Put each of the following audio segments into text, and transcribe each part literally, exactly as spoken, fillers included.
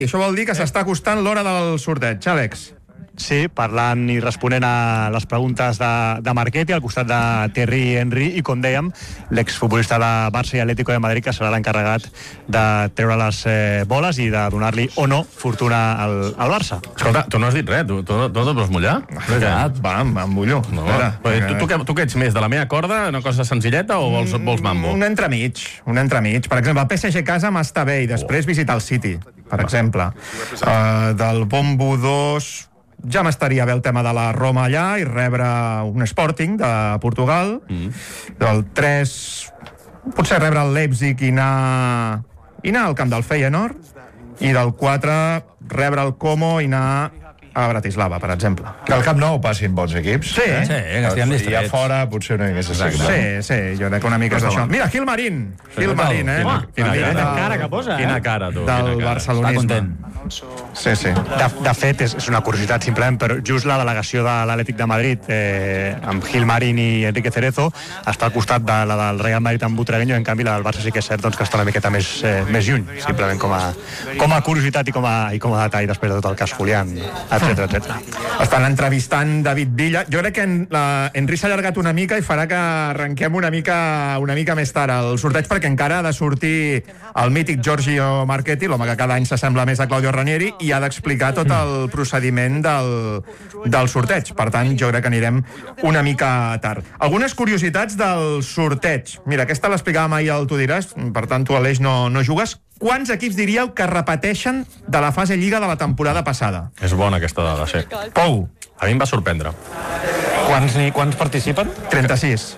I això vol dir que s'està acostant l'hora del sorteig. Àlex. Sí, parlant i responent a les preguntes de, de Marchetti al costat de Thierry Henry i, com dèiem, l'exfutbolista de Barça i Atlético de Madrid, que serà l'encarregat de treure les eh, boles i de donar-li o no fortuna al, al Barça. Escolta, tu no has dit res, tu, tu, tu no et vols mullar? Va, m'embullo. No. Tu, tu, tu, tu que ets més de la meva corda, una cosa senzilleta, o vols, vols mambo? Un entremig, un entremig. Per exemple, el P S G casa m'està bé i després visitar el City, per exemple. Uh, del Bombo dos... ja m'estaria bé el tema de la Roma allà i rebre un Sporting de Portugal. Mm. Del tres, potser rebre el Leipzig i anar, i anar al camp del Feyenoord. I del quatre, rebre el Como i anar a Bratislava, per exemple. Que al Camp Nou passin bons equips. Sí, eh? Sí, que estiguem distrets. I a fora potser una mica s'assegna. Sí, sí, jo crec que una mica és això. Mira, Gilmarín. Gilmarín, eh? Quina, quina, Quina quina, cara que posa, eh? Quina cara, tu. Del quina cara. barcelonisme. Està content. Sí, sí. De, de fet, és, és una curiositat, simplement, però just la delegació de l'Atlètic de Madrid, eh, amb Gilmarín i Enrique Cerezo, està al costat de la del Real Madrid amb Butragueño, en canvi la del Barça sí que és cert doncs, que està una miqueta més, eh, més lluny, simplement com a, com a curiositat i com a, i com a detall després de tot el cas Julián, etcètera, etcètera. Estan entrevistant David Villa. Jo crec que en, la, Henry s'ha allargat una mica i farà que arrenquem una mica, una mica més tard el sorteig, perquè encara ha de sortir el mític Giorgio Marchetti, l'home que cada any s'assembla més a Claudio Ranieri, i ha d'explicar tot el procediment del, del sorteig. Per tant, jo crec que anirem una mica tard. Algunes curiositats del sorteig. Mira, aquesta l'explicàvem ahir al Tu diràs, per tant, tu, Aleix, no, no jugues. Quants equips diríeu que repeteixen de la fase Lliga de la temporada passada? És bona aquesta dada, sí. Pou. A mi em va sorprendre. Quants, quants participen? trenta-sis.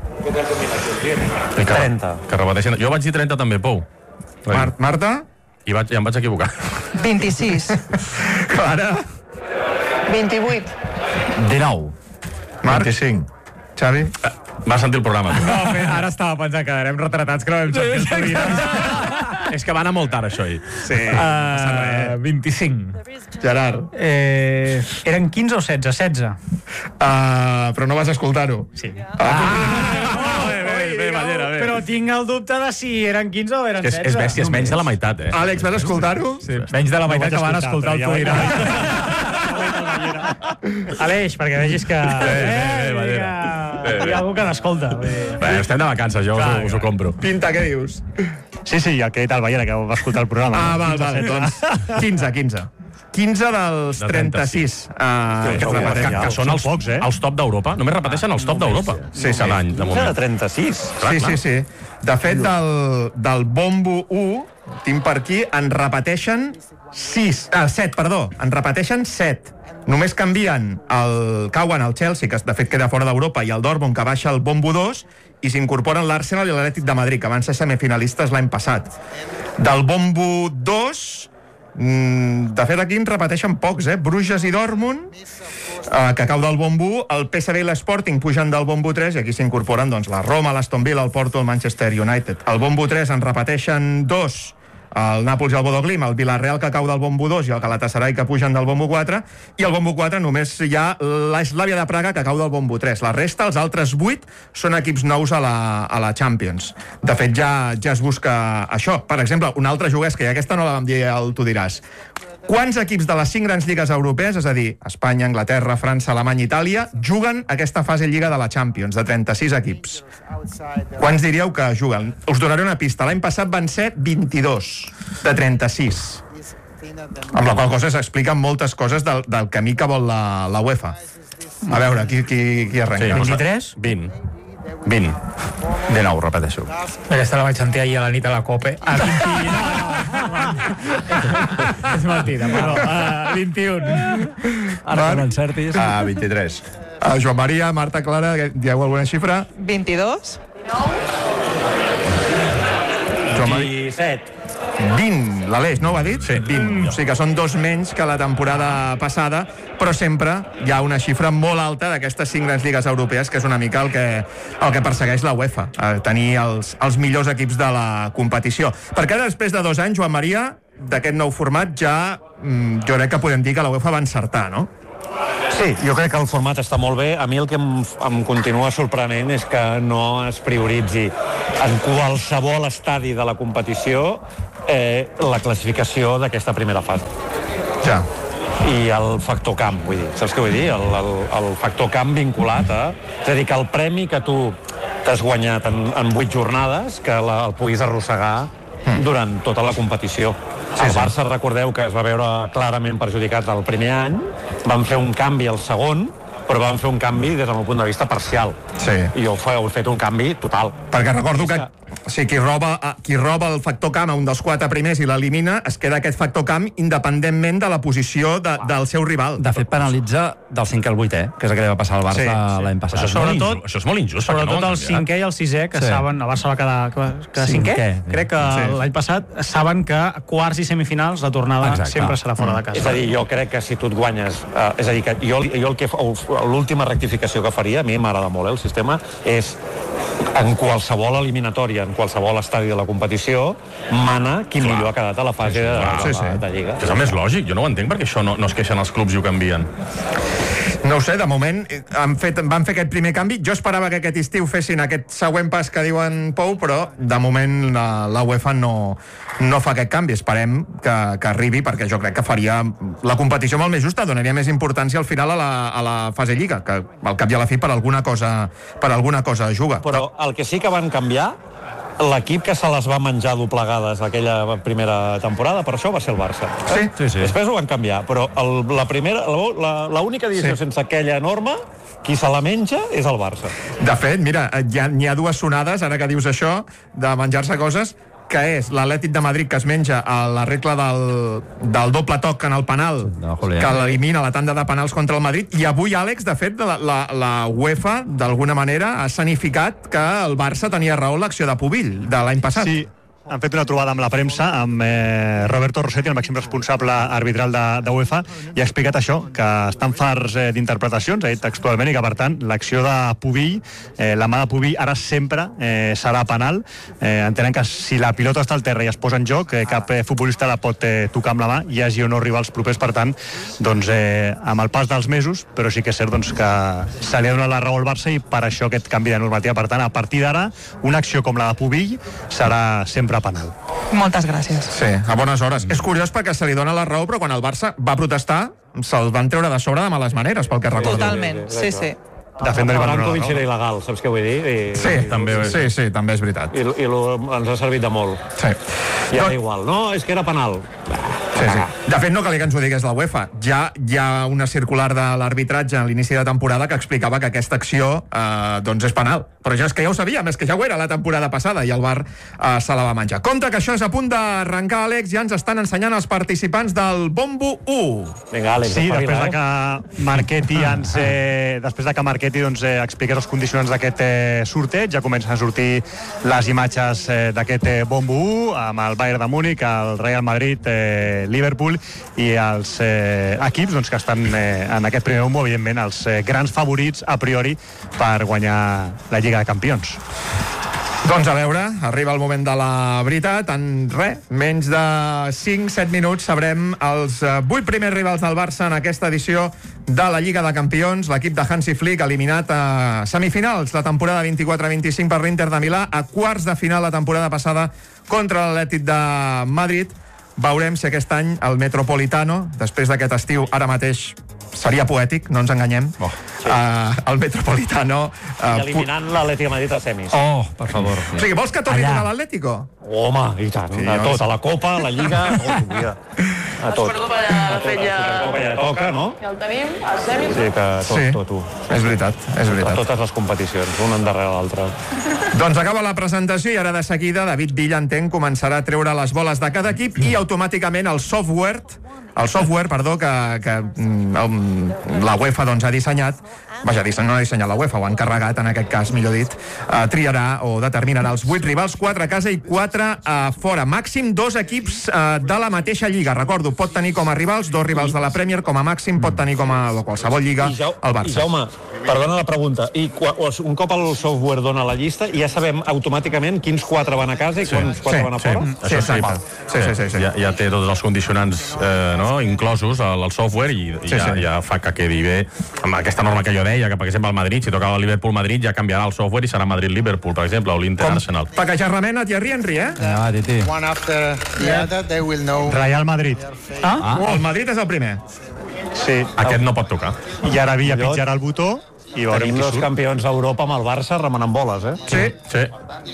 Que, trenta. Que repeteixen. Jo vaig dir trenta també, Pou. Mar Marta? I, vaig, i em vaig equivocar. vint-i-sis. Clara? vint-i-vuit. dinou. Marc? vint-i-cinc. Xavi? Va sentir el programa. No, ara estava pensant que quedarem retratats que no vam sentir el programa. És que va anar molt tard, això, ahir. Sí. Uh, vint-i-cinc. Gerard? Eh, eren quinze o setze? setze. Uh, però no vas escoltar-ho. Sí. Ah, bé, bé, bé, Ballera, bé. Però tinc el dubte de si eren quinze o eren És, setze. és bèstia, és menys de la meitat, eh? Àlex, vas escoltar-ho? Sí, menys de la meitat que van escoltar el Tu diràs. Aleix, perquè vegis que... bé, eh, Ballera. que hi ha algú que n'escolta. Bé, estem de vacances, jo us, ho- us ho compro. Pinta, què dius? Sí, sí, el que ha dit el Ballera, que va escoltar el programa. Ah, val, val, doncs quinze, quinze. quinze dels De trenta-sis. Uh, Que, que que, repeteixen. que són els, pocs, eh? els top d'Europa. Només repeteixen els top d'Europa. Sí, sí. Cada any, de moment. trenta-sis. Clar, Sí, clar. sí, sí. De fet, del, del Bombo u, tinc per aquí, en repeteixen sis. Ah, set, perdó. En repeteixen set. Només canvien el cauen el Chelsea, que de fet queda fora d'Europa, i el Dortmund, que baixa el Bombo dos, i s'incorporen l'Arsenal i l'Atlètic de Madrid, que van ser semifinalistes l'any passat. Del Bombo dos, mm, de fet aquí en repeteixen pocs, eh? Bruges i Dortmund, eh, que cau del Bombo, el P S V i l'Sporting pugen del Bombo tres, i aquí s'incorporen doncs, la Roma, l'Aston Villa, el Porto, el Manchester United. El Bombo tres en repeteixen dos, el Nàpols i el Bodoglim, el Villarreal que cau del Bombo dos i el Galatasaray que pugen del Bombo quatre, i el Bombo quatre només hi ha l'Eslàvia de Praga que cau del Bombo tres. La resta, els altres vuit, són equips nous a la, a la Champions. De fet, ja, ja es busca això. Per exemple, un altre jugués, que ja aquesta no la vam dir al Tu diràs. Quants equips de les cinc grans lligues europees, és a dir, Espanya, Anglaterra, França, Alemanya i Itàlia, juguen aquesta fase Lliga de la Champions, de trenta-sis equips? Quants diríeu que juguen? Us donaré una pista. L'any passat van ser vint-i-dos, de trenta-sis. Amb la qual cosa s'expliquen moltes coses del, del camí que vol la, la UEFA. A veure, qui, qui, qui arrenca? Sí, vint-i-tres? vint. vint. De nou, repeteixo. Aquesta la vaig sentir ahir a la nit a la Cope. Ah, vint... no, no. És mentida, però uh, vint-i-un. Ara que l'encertis. Ah, vint-i-tres. Uh, Joan Maria, Marta, Clara, dieu alguna xifra? vint-i-dos. Joan Maria. disset. vint, l'Aleix, no ho ha dit? Sí. vint. O sigui que són dos menys que la temporada passada, però sempre hi ha una xifra molt alta d'aquestes cinc grans lligues europees, que és una mica el que, el que persegueix la UEFA, tenir els, els millors equips de la competició. Perquè ara, després de dos anys, Joan Maria, d'aquest nou format, ja jo crec que podem dir que la UEFA va encertar, no? Sí, jo crec que el format està molt bé. A mi el que em, em continua sorprenent és que no es prioritzi en qualsevol estadi de la competició eh, la classificació d'aquesta primera fase. Ja. I el factor camp, vull dir, saps què vull dir? El, el, el factor camp vinculat a... És a dir, que el premi que tu t'has guanyat en, en vuit jornades, que la, el puguis arrossegar durant tota la competició. Sí, el Barça, sí. Recordeu que es va veure clarament perjudicat el primer any, van fer un canvi al segon, però van fer un canvi des del meu punt de vista parcial. Sí. I heu fet un canvi total. Perquè recordo que o sigui, qui, roba, qui roba el factor camp a un dels quatre primers i l'elimina, es queda aquest factor camp independentment de la posició de, del seu rival. De fet, penalitza del cinquè al vuitè, que és el que li va passar al Barça sí, sí. l'any passat. Això, sobretot, això és molt injust. Sobretot no el cinquè i el sisè, que sí. saben, el Barça va quedar, quedar cinquè. cinquè. Crec que sí. l'any passat saben que quarts i semifinals la tornada Exacte. sempre serà fora de casa. És a dir, jo crec que si tu et guanyes... Eh, és a dir, que jo, jo el que l'última rectificació que faria, a mi m'agrada molt eh, el sistema, és en qualsevol eliminatòria, en qualsevol estadi de la competició, mana qui Clar. millor ha quedat a la fase de, sí, sí. de, de Lliga. És el més lògic, jo no ho entenc perquè això no, no es queixen els clubs i ho canvien. No ho sé, de moment han fet, van fer aquest primer canvi. Jo esperava que aquest estiu fessin aquest següent pas que diuen Pou, però de moment la, la UEFA no, no fa aquest canvi. Esperem que, que arribi, perquè jo crec que faria la competició molt més justa, donaria més importància al final a la, a la fase Lliga, que al cap i a la fi per alguna cosa, per alguna cosa juga. Però el que sí que van canviar, l'equip que se les va menjar doblegades aquella primera temporada, per això va ser el Barça. Sí, sí, sí. Després ho van canviar, però el, la primera, l'única edició sí. sense aquella norma, qui se la menja és el Barça. De fet, mira, hi ha, hi ha dues sonades, ara que dius això, de menjar-se coses, que és l'Atlètic de Madrid que es menja a la regla del, del doble toc en el penal, no, que l'elimina la tanda de penals contra el Madrid, i avui, Àlex, de fet, la, la, la UEFA, d'alguna manera, ha sanificat que el Barça tenia raó en l'acció de Pubill, de l'any passat. Sí. Han fet una trobada amb la premsa, amb eh, Roberto Rossetti, el màxim responsable arbitral de, de UEFA, i ha explicat això, que estan farts eh, d'interpretacions, ha dit textualment, i que, per tant, l'acció de Pubill, eh, la mà de Pubill, ara sempre eh, serà penal. Eh, entenen que si la pilota està al terra i es posa en joc, eh, cap eh, futbolista la pot eh, tocar amb la mà, hi hagi o no rivals propers, per tant, doncs, eh, amb el pas dels mesos, però sí que és cert doncs, que se li ha donat la raó al Barça i per això aquest canvi de normativa. Per tant, a partir d'ara, una acció com la de Pubill serà sempre penal. Moltes gràcies. Sí, a bones hores. És curiós perquè se li dona la raó, però quan el Barça va protestar, se'l van treure de sobre de males maneres, pel que recordo. Totalment, sí, sí. De fet, Brankovic era il·legal, saps què vull dir? I, sí, i, també, sí, sí, també és veritat. I, i lo, ens ha servit de molt. Sí. I ara igual. No, és que era penal. Sí, sí. De fet, no calia que ens ho digués la UEFA. Ja hi ha una circular de l'arbitratge a l'inici de temporada que explicava que aquesta acció eh, doncs és penal. Però ja és que ja ho sabíem, és que ja ho era la temporada passada i el V A R eh, se la va menjar. Compte que això és a punt d'arrencar, Àlex, ja ens estan ensenyant els participants del Bombo u. Vinga, Àlex, sí, després de que Marchetti ens, eh, després de que Marchetti doncs, eh, expliqués els condicionants d'aquest eh, sorteig, ja comencen a sortir les imatges eh, d'aquest eh, Bombo u, amb el Bayern de Múnich, el Real Madrid, eh, Liverpool i els eh, equips doncs, que estan eh, en aquest primer bombo, evidentment els eh, grans favorits a priori per guanyar la Lliga de Campions. Doncs a veure, arriba el moment de la veritat. En res, menys de cinc set minuts sabrem els vuit primers rivals del Barça en aquesta edició de la Lliga de Campions. L'equip de Hansi Flick eliminat a semifinals la temporada vint-i-quatre vint-i-cinc per l'Inter de Milà, a quarts de final la temporada passada contra l'Atlètic de Madrid. Veurem si aquest any el Metropolitano, després d'aquest estiu, ara mateix seria poètic, no ens enganyem, oh, sí. uh, el Metropolitano... Uh, I eliminant l'Atlètic de Madrid a semis. Oh, per favor. O sigui, vols que torni a l'Atlético? Home, i tant, sí, a tot, a la Copa, a la Lliga, a tot. A tot, ja toca, no? Ja el tenim, a semis. Sí, que tot, sí. tot, tot. És veritat, és veritat. A totes les competicions, una endarrere l'altra. Doncs acaba la presentació i ara de seguida David Villa, entenc, començarà a treure les boles de cada equip i automàticament el software el software, perdó, que, que um, la UEFA doncs, ha dissenyat, vaja, no ha dissenyat la UEFA, ho han encarregat, en aquest cas, millor dit, uh, triarà o determinarà els vuit rivals, quatre a casa i quatre a fora. Màxim dos equips uh, de la mateixa lliga. Recordo, pot tenir com a rivals dos rivals de la Premier, com a màxim pot tenir com a qualsevol lliga el Barça. I Jaume, perdona la pregunta, i un cop el software dona la llista, ja sabem automàticament quins quatre van a casa i quins quatre sí, van a fora? Sí, sí, exacte. Sí, sí, sí, sí. Ja, ja té tots els condicionants eh, no? inclosos al, al software i, i sí, ja, sí. ja fa que quedi bé amb aquesta norma que jo preveia que, per exemple, el Madrid, si tocava el Liverpool-Madrid, ja canviarà el software i serà Madrid-Liverpool, per exemple, o l'Inter-Arsenal. Com que ja remena Thierry Henry, eh? Ah, Titi. One after the other, they will know. Real Madrid. Ah? ah. El Madrid és el primer. Sí. Aquest no pot tocar. I ara Villa pitjarà el botó i veurem Tenim qui dos surt. campions d'Europa amb el Barça remenant boles, eh? Sí. Sí.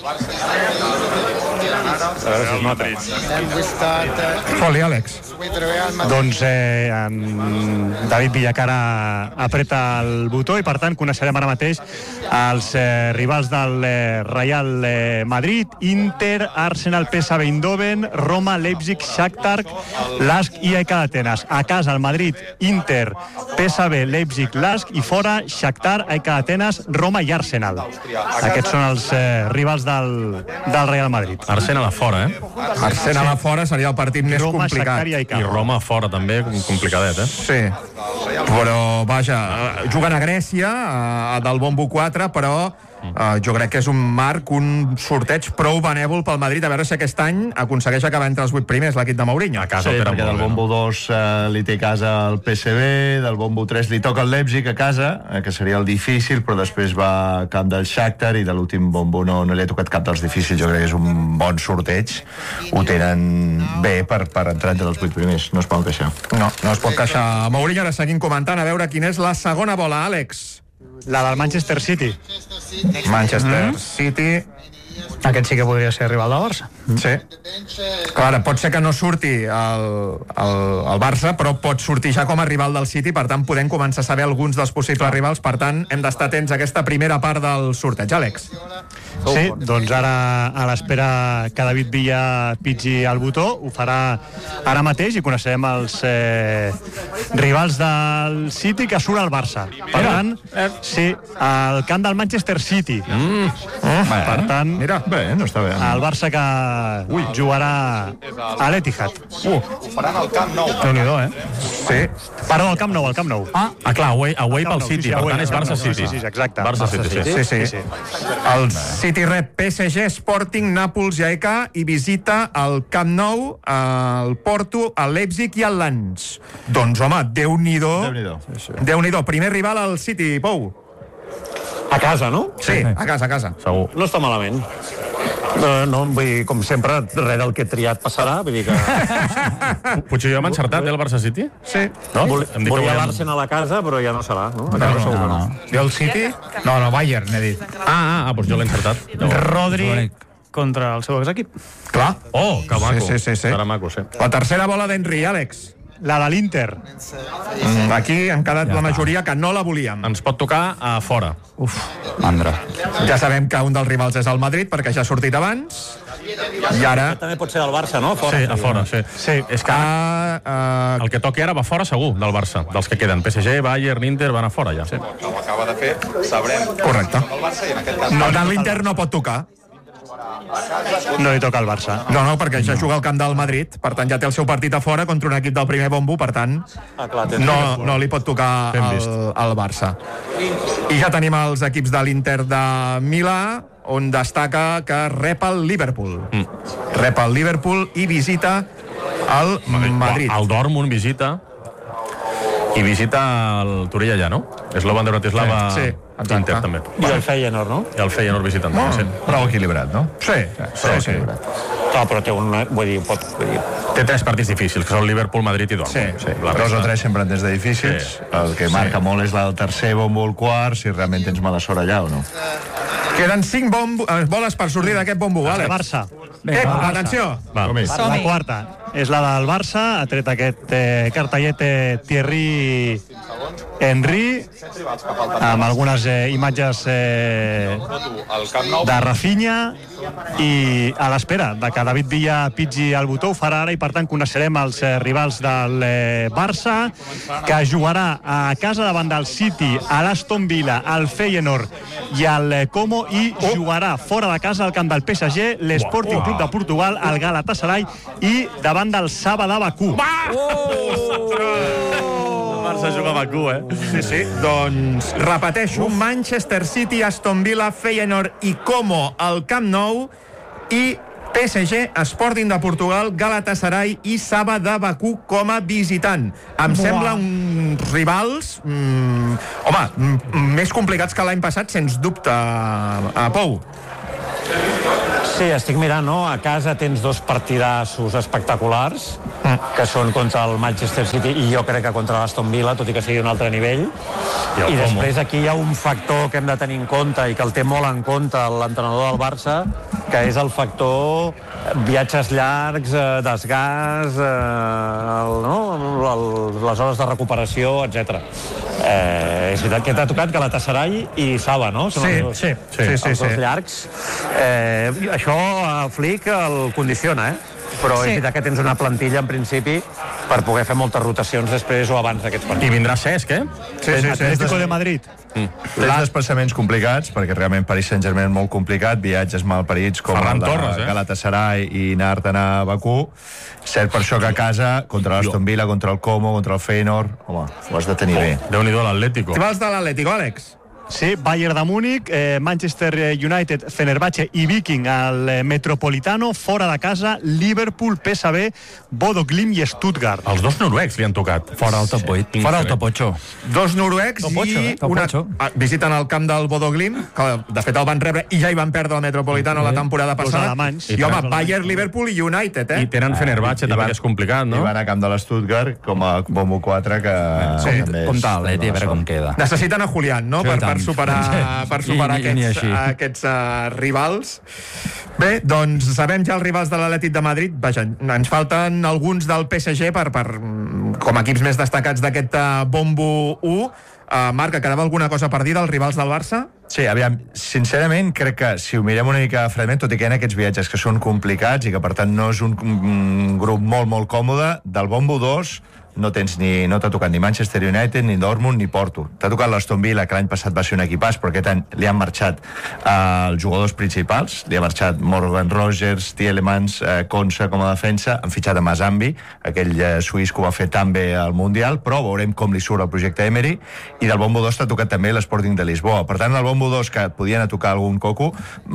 A veure si es nota. Then we start uh, Foli, Àlex. with Real Madrid. Doncs eh, en David Villacara apreta el botó i per tant coneixerem ara mateix els eh, rivals del eh, Real eh, Madrid, Inter, Arsenal, P S V Eindhoven, Roma, Leipzig, Shakhtar, Lask i A E K d'Atenes. A casa el Madrid, Inter, P S V, Leipzig, Lask i fora Shakhtar, A E K d'Atenes, Roma i Arsenal. Aquests són els eh, rivals del, del Real Madrid. Arsenal a fora, eh? Arsenal a fora seria el partit més Roma, complicat. Shakhtar i A E K. I Roma a fora també, complicadet, eh? Sí, però vaja, juguen a Grècia, a, del Bombo quatre, però uh, jo crec que és un marc, un sorteig prou benèvol pel Madrid, a veure si aquest any aconsegueix acabar entre els vuit primers l'equip de Mourinho. A casa Sí, el tenen perquè molt del bé, Bombo no? dos eh, li té casa el P S V, del Bombo tres li toca el Leipzig a casa, eh, que seria el difícil, però després va a camp del Shakhtar i de l'últim Bombo no, no li ha tocat cap dels difícils. Jo crec que és un bon sorteig. Ho tenen bé per, per entrar entre els vuit primers. No es poden queixar. No, no es pot queixar. Mourinho, ara seguim comentant, a veure quina és la segona bola, Àlex. La del Manchester City. Manchester mm. City. Aquest sí que podria ser rival del Barça. Sí. Clar, pot ser que no surti el, el, el Barça, però pot sortir ja com a rival del City, per tant podem començar a saber alguns dels possibles rivals, per tant hem d'estar atents a aquesta primera part del sorteig. Àlex. Sí, doncs ara a l'espera que David Villa pitgi el botó, ho farà ara mateix i coneixerem els eh, rivals del City que surt al Barça. Per tant, sí, al camp del Manchester City. Mm. Eh? Per tant, Mira, bé, no està bé. el Barça que Ui. jugarà a l'Etihad. Uh. Déu-n'hi-do, eh? Sí. Perdó, al Camp Nou, al Camp Nou. Ah, ah clar, away, away pel Camp Nou, City, sí, sí, per away, tant és Camp Nou, Barça-City. sí, sí, exacte. Barça-City, sí. Sí, sí. Sí, sí. El City rep P S G, Sporting, Nàpols i A E K i visita el Camp Nou, el Porto, el Leipzig i el Lens. Doncs, home, Déu-n'hi-do. Déu-n'hi-do. Déu-n'hi-do. Primer rival al City, Pou. A casa, no? Sí, a casa, a casa. Segur. No està malament. No, no, vull dir, com sempre, res del que he triat passarà, vull dir que... Potser jo hem encertat, eh, el Barça-City? Sí. No? Vol, Hem dit que volia volíem- l'Arsenal a casa, però ja no serà, no? A casa segur que no. I el City? No, no, Bayern, n'he dit. Ah, ah, ah, doncs jo l'he encertat. Llavors. Rodri contra el seu exequip. Clar. Oh, que maco. Sí, sí, sí, sí. Serà maco, sí. La tercera bola d'Henry, Àlex. La de l'Inter. Mm, aquí han quedat ja la majoria que no la volíem. Ens pot tocar a fora. Uf, mandra. Ja sabem que un dels rivals és el Madrid, perquè ja ha sortit abans. I ara... També pot ser del Barça, no? Fora, Sí, a fora, sí. Sí. És que Ah, ah, el que toqui ara va fora segur, del Barça. Dels que queden. P S G, Bayern, Inter, van a fora ja. Sí. correcte. No, tant l'Inter no pot tocar. No li toca al Barça. No, no, perquè ja juga al camp del Madrid, per tant ja té el seu partit a fora contra un equip del primer bombo, per tant Ah, clar, tens no, no li pot tocar Ben al, vist. al Barça. I ja tenim els equips de l'Inter de Milà, on destaca que rep el Liverpool. Mm. Rep el Liverpool i visita el Madrid. El Dortmund visita i visita el Torell allà, no? Slovan de Bratislava, Sí, sí, exacte. Inter també. I el Feyenoord, no? I el Feyenoord visitant també, sí. Prou equilibrat, no? Sí, sí, sí. Clar, però té una... Vull dir, pot... Vull dir, Té tres partits difícils, que són Liverpool, Madrid i Dortmund. Sí, Sí, La dos resta- o tres sempre en tens de difícils. Sí. El que marca molt és el tercer bombo al quart, si realment tens mala sort allà o no. Queden cinc bombo, eh, boles per sortir d'aquest bombo, El Àlex. Barça. Ep, atenció. Va. Com és? La quarta és la del Barça, ha tret aquest eh, cartellet eh, Thierry Henry, amb algunes eh, imatges eh, de Rafinha, i a l'espera de que David Villa pitgi el botó, ho farà ara, i per tant coneixerem els eh, rivals del eh, Barça, que jugarà a casa davant del City, a l'Aston Villa, al Feyenoord i al eh, Como, i jugarà fora de casa al camp del P S G, l'Sporting Club de Portugal, el Galatasaray i davant del Sabah Bakú. El Barça juga a Bakú, eh? Sí, sí. Doncs repeteixo, Manchester City, Aston Villa, Feyenoord i Como al Camp Nou, i P S G, Sporting de Portugal, Galatasaray i Saba de Bakú com a visitant. Em Buah. sembla uns rivals mm, home, mm, més complicats que l'any passat, sens dubte, a Pou. Sí, estic mirant, no? A casa tens dos partidassos espectaculars, mm. que són contra el Manchester City i jo crec que contra l'Aston Villa, tot i que sigui un altre nivell. I, I després aquí hi ha un factor que hem de tenir en compte i que el té molt en compte l'entrenador del Barça, que és el factor viatges llargs, eh, desgast, eh, el, no? el, les hores de recuperació, etcètera. Eh, és veritat que t'ha tocat Galatasaray i Saba, no? Són sí, els, sí, sí, els sí, dos sí. llargs. Eh, això a Flick el condiciona, eh? Però sí. És veritat que tens una plantilla, en principi, per poder fer moltes rotacions després o abans d'aquests partits. I vindrà Cesc, eh? Sí, sí, sí. Atlético de Madrid. Mm. Tens desplaçaments complicats, perquè realment Paris Saint-Germain és molt complicat, viatges mal parits com Ferran el de Torres, eh? Galatasaray i anar-te'n a Bakú. Cert per això que a casa, contra l'Aston Villa, contra el Como, contra el Feyenoord, home, ho has de tenir oh, bé. Déu-n'hi-do l'Atlético. Rivals de l'Atlético, Àlex? Sí, Bayern de Múnich, eh, Manchester United, Fenerbahce i Viking al eh, Metropolitano, fora de casa, Liverpool, P S V, Bodo Glimt i Stuttgart. Els dos noruecs li han tocat. Fora el top vuit, fora el top ocho. Dos noruecs top ocho, i eh? una... ocho. visiten el camp del Bodo Glimt, que de fet el van rebre i ja hi van perdre el Metropolitano sí. la temporada passada. Alemanys. I, I home, Bayern, Liverpool i United, eh? I tenen Fenerbahce, també, que és complicat, no? I van a camp de l'Stuttgart, com a Bombo quatre, que... Sí. també Com tal, eh? A veure com queda. Necessiten a Julián, no? Sí, per, tant. per superar... per superar I, i, i aquests, aquests uh, rivals. Bé, doncs sabem ja els rivals de l'Atlètic de Madrid. Vaja, ens falten alguns del P S G per, per, com a equips més destacats d'aquest uh, Bombo u. Uh, Marc, quedava alguna cosa per dir dels rivals del Barça? Sí, aviam, sincerament crec que si ho mirem una mica fredament, tot i que hi ha aquests viatges que són complicats i que per tant no és un, un grup molt molt còmode, del Bombo dos no tens ni, no t'ha tocat ni Manchester United, ni Dortmund, ni Porto. T'ha tocat l'Aston Villa, que l'any passat va ser un equipàs, però aquest any li han marxat eh, els jugadors principals, li ha marxat Morgan Rogers, Tielemans, eh, Konsa com a defensa, han fitxat a Mazambi, aquell eh, suís que ho va fer tan bé al Mundial, però veurem com li surt el projecte Emery, i del Bombo dos t'ha tocat també l'Sporting de Lisboa. Per tant, el Bombo dos, que et podien tocar algun coco,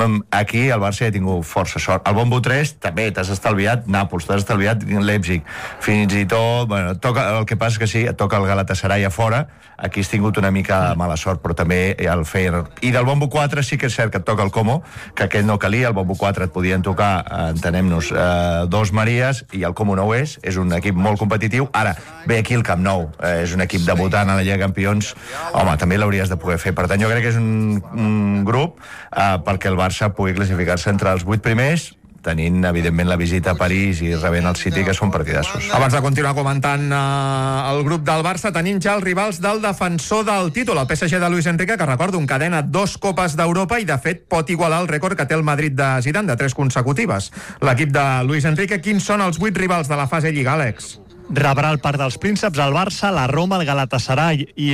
aquí el Barça ja ha tingut força sort. El Bombo tres, també t'has estalviat Nàpols, t'has estalviat Leipzig, fins i tot, bueno, toca, el que passa és que sí, et toca el Galatasaray a fora, aquí has tingut una mica de mala sort, però també hi ha el Feyenoord. I del Bombo quatre sí que és cert que et toca el Como, que aquest no calia, el Bombo quatre et podien tocar, entenem-nos, eh, dos Maries, i el Como no ho és, és un equip molt competitiu. Ara, ve aquí el Camp Nou, eh, és un equip debutant a la Lliga de Campions, home, també l'hauries de poder fer. Per tant, jo crec que és un, un grup eh, perquè el Barça pugui classificar-se entre els vuit primers, tenint, evidentment, la visita a París i rebent el City, que són partidassos. Abans de continuar comentant uh, el grup del Barça, tenim ja els rivals del defensor del títol, el P S G de Luis Enrique, que recordo, encadena dos Copes d'Europa i, de fet, pot igualar el rècord que té el Madrid de Zidane, de tres consecutives. L'equip de Luis Enrique, quins són els vuit rivals de la fase Lliga, Àlex? Rebrà el Parc dels Prínceps, el Barça, la Roma, el Galatasaray i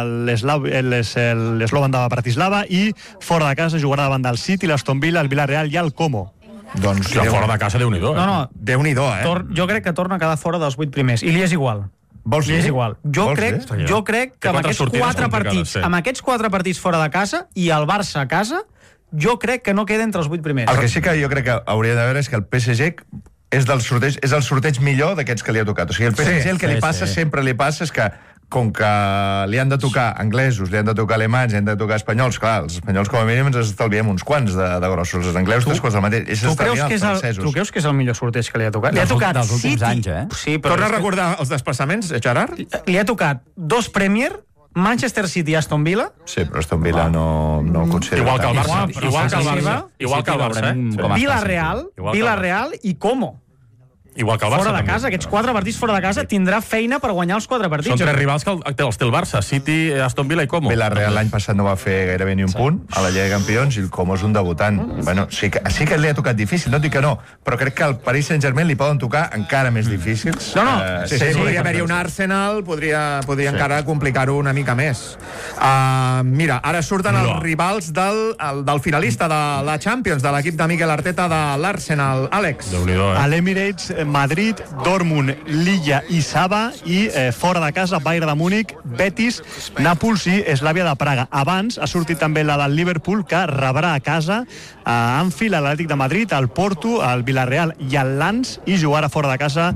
l'Eslovan de Bratislava, i fora de casa jugarà davant del City, l'Aston Villa, el Villarreal i el Como. Doncs que fora de casa, Déu-n'hi-do, eh? No, no, Déu-n'hi-do, eh? Tor jo crec que torna a quedar fora dels vuit primers, i li és igual. Vols li és igual. Jo Vols crec, dir? jo crec que amb aquests quatre partits, sí. amb aquests quatre partits fora de casa i el Barça a casa, jo crec que no queda entre els vuit primers. El que sí que jo crec que hauria de veure és que el P S G és del sorteig, és el sorteig millor d'aquests que li ha tocat. O sigui, el P S G sí, el que sí, li passa, sí. sempre li passa és que com que li han de tocar anglesos, li han de tocar alemanys, li han de tocar espanyols, clar, els espanyols com a mínim ens estalviem uns quants de, de grossos, els anglesos tres quarts del mateix, és tu creus, que els és el, tu creus que és el millor sorteig que li ha tocat? Li ha tocat dels últims City, anys, eh? Sí, però Torna a recordar que... els desplaçaments, Gerard? Li ha tocat dos Premier, Manchester City i Aston Villa. Sí, però Aston Villa no, no el considera. Igual que el Barça, Igual, igual que el Barça, igual que el Barça, eh? Villarreal, Villarreal i Como. Igual que el Barça. Fora de també. casa, aquests quatre partits fora de casa, tindrà feina per guanyar els quatre partits. Són tres rivals que el, els té el Barça, City, Aston Villa i Como. Villarreal l'any passat no va fer gairebé ni un punt a la Lliga de Campions i el Como és un debutant. Bueno, sí que, sí que li ha tocat difícil, no dic que no, però crec que al Paris Saint-Germain li poden tocar encara més difícils. No, no, uh, sí, sí, sí, podria haver-hi un Arsenal, podria, podria sí. encara complicar-ho una mica més. Uh, mira, ara surten no. els rivals del, el, del finalista de la Champions, de l'equip de Mikel Arteta de l'Arsenal, Àlex. Déu-n'hi-do, eh? A l'Emirates, Madrid, Dortmund, Lilla i Saba, i eh, fora de casa, Bayern de Múnich, Betis, Nàpols i Slavia de Praga. Abans ha sortit també la del Liverpool, que rebrà a casa a Anfield, a l'Atlètic de Madrid, al Porto, al Villarreal i al Lens, i jugarà fora de casa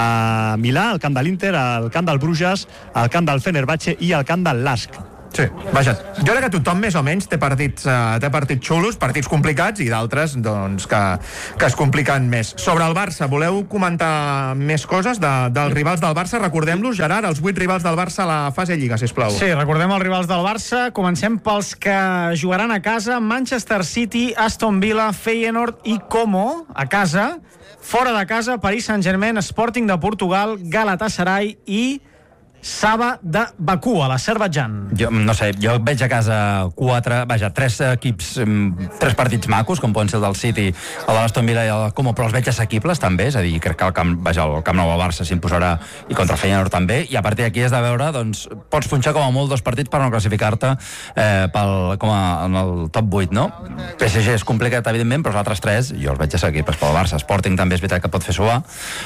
a Milà, al camp de l'Inter, al camp del Bruges, al camp del Fenerbahçe i al camp del Lask. Sí, vaja, jo crec que tothom més o menys té partits, uh, té partits xulos, partits complicats i d'altres doncs, que, que es compliquen més. Sobre el Barça, voleu comentar més coses de, dels rivals del Barça? Recordem-los, Gerard, els vuit rivals del Barça a la fase Lliga, sisplau. Sí, recordem els rivals del Barça. Comencem pels que jugaran a casa: Manchester City, Aston Villa, Feyenoord i Como a casa. Fora de casa, Paris Saint-Germain, Sporting de Portugal, Galatasaray i Saba de Bakú, a l'Azerbaidjan. Jo, no sé, jo veig a casa quatre, vaja, tres equips, tres partits macos, com poden ser el del City, el de l'Aston Villa i el Como, però els veig assequibles també, és a dir, crec que el Camp, vaja, el Camp Nou al Barça s'imposarà, i contra el Feyenoord també, i a partir d'aquí has de veure, doncs, pots punxar com a molt dos partits per no classificar-te eh, pel, com a, en el top vuit, no? P S G és complicat, evidentment, però els altres tres, jo els veig assequibles pel Barça. Sporting també és veritat que pot fer suar,